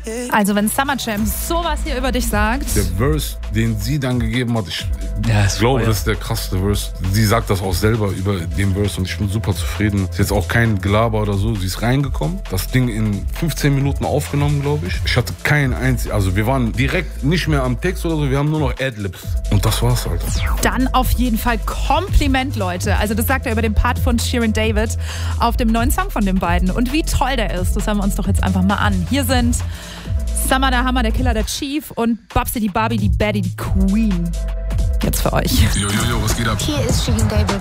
Also wenn Summer Jam sowas hier über dich sagt. Der Verse, den sie dann gegeben hat, ich glaube, das ist der krasseste Verse. Sie sagt das auch selber über den Verse und ich bin super zufrieden. Ist jetzt auch kein Gelaber oder so. Sie ist reingekommen, das Ding in 15 Minuten aufgenommen, glaube ich. Ich hatte keinen einzigen, also wir waren direkt nicht mehr am Text oder so, wir haben nur noch Adlibs. Und das war's halt. Dann auf jeden Fall Kompliment, Leute. Also das sagt er über den Part von Shirin David auf dem neuen Song von den beiden. Und wie toll der ist, das hören wir uns doch jetzt einfach mal an. Hier sind Summer der Hammer, der Killer, der Chief und Babsi die Barbie, die Baddie, die Queen. Jetzt für euch. Jo, was geht ab? Hier ist Shirin David.